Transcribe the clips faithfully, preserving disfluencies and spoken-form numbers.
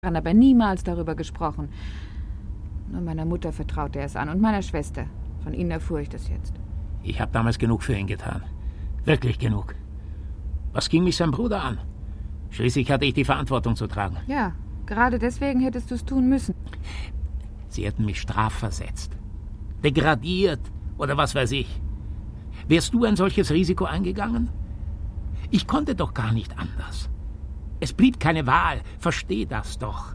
aber niemals darüber gesprochen. Nur meiner Mutter vertraute er es an und meiner Schwester. Von ihnen erfuhr ich das jetzt. Ich habe damals genug für ihn getan. Wirklich genug. Was ging mich sein Bruder an? Schließlich hatte ich die Verantwortung zu tragen. Ja, gerade deswegen hättest du es tun müssen. Sie hätten mich strafversetzt, degradiert oder was weiß ich. Wärst du ein solches Risiko eingegangen? Ich konnte doch gar nicht anders. Es blieb keine Wahl. Versteh das doch.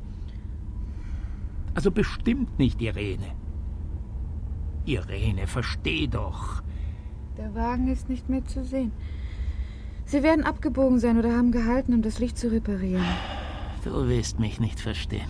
Also bestimmt nicht, Irene. Irene, versteh doch. Der Wagen ist nicht mehr zu sehen. Sie werden abgebogen sein oder haben gehalten, um das Licht zu reparieren. Du willst mich nicht verstehen.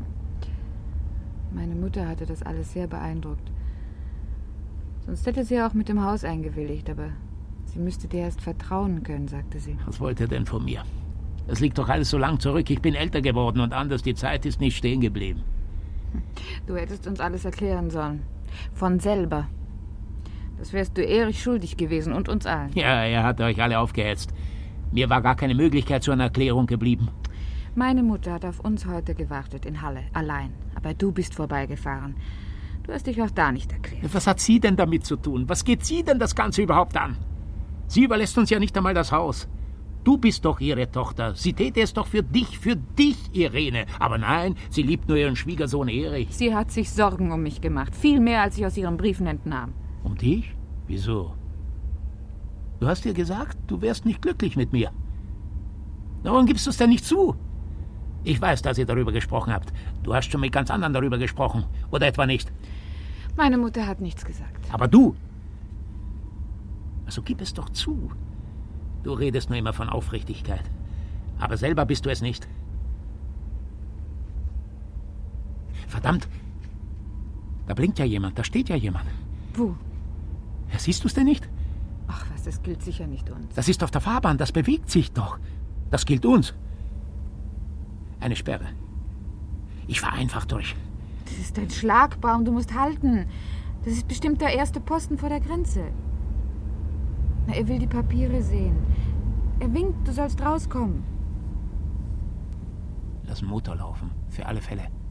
Meine Mutter hatte das alles sehr beeindruckt. Sonst hätte sie auch mit dem Haus eingewilligt, aber sie müsste dir erst vertrauen können, sagte sie. Was wollt ihr denn von mir? Das liegt doch alles so lang zurück. Ich bin älter geworden und anders. Die Zeit ist nicht stehen geblieben. Du hättest uns alles erklären sollen. Von selber. Das wärst du Erich schuldig gewesen und uns allen. Ja, er hat euch alle aufgehetzt. Mir war gar keine Möglichkeit zu einer Erklärung geblieben. Meine Mutter hat auf uns heute gewartet in Halle, allein. Aber du bist vorbeigefahren. Du hast dich auch da nicht erklärt. Was hat sie denn damit zu tun? Was geht sie denn das Ganze überhaupt an? Sie überlässt uns ja nicht einmal das Haus. Du bist doch ihre Tochter. Sie täte es doch für dich, für dich, Irene. Aber nein, sie liebt nur ihren Schwiegersohn Erich. Sie hat sich Sorgen um mich gemacht. Viel mehr, als ich aus ihren Briefen entnahm. Um dich? Wieso? Du hast ihr gesagt, du wärst nicht glücklich mit mir. Warum gibst du es denn nicht zu? Ich weiß, dass ihr darüber gesprochen habt. Du hast schon mit ganz anderen darüber gesprochen. Oder etwa nicht? Meine Mutter hat nichts gesagt. Aber du? Also gib es doch zu. Du redest nur immer von Aufrichtigkeit. Aber selber bist du es nicht. Verdammt! Da blinkt ja jemand, da steht ja jemand. Wo? Ja, siehst du es denn nicht? Ach was, das gilt sicher nicht uns. Das ist auf der Fahrbahn, das bewegt sich doch. Das gilt uns. Eine Sperre. Ich fahr einfach durch. Das ist ein Schlagbaum, du musst halten. Das ist bestimmt der erste Posten vor der Grenze. Na, er will die Papiere sehen. Er winkt, du sollst rauskommen. Lass den Motor laufen, für alle Fälle.